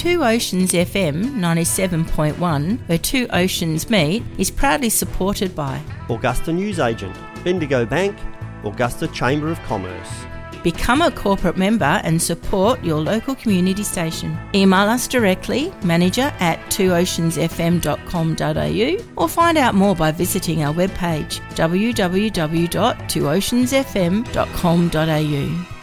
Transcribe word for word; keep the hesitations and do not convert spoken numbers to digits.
Two Oceans F M ninety-seven point one, where two oceans meet, is proudly supported by Augusta Newsagent, Bendigo Bank, Augusta Chamber of Commerce. Become a corporate member and support your local community station. Email us directly, manager at two oceans f m dot com dot a u, or find out more by visiting our webpage w w w dot two oceans f m dot com dot a u.